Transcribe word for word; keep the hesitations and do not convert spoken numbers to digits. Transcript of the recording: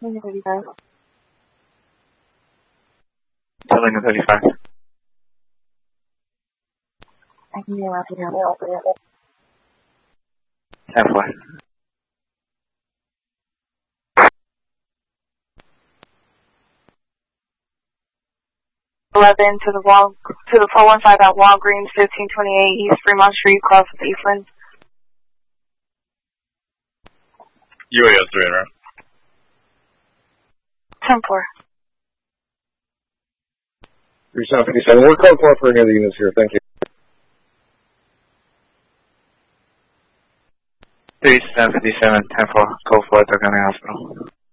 Lincoln thirty-five. To Lincoln thirty-five. I can be around here. I'll be able. ten four. eleven to the wall, to the four one five at Walgreens, fifteen twenty-eight East Fremont Street, cross with Eastland. U A S three, right? ten four. three seven fifty-seven. We're code four for any of the units here. Thank you. three seven fifty-seven, ten four, code four, Doug County Hospital.